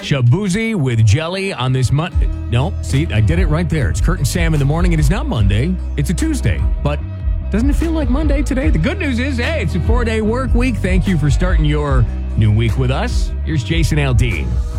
Shabuzi with jelly on this Monday. No, see, I did it right there. It's Kurt and Sam in the morning. It is not Monday. It's a Tuesday. But doesn't it feel like Monday today? The good news is, hey, it's a 4-day work week. Thank you for starting your new week with us. Here's Jason Aldean.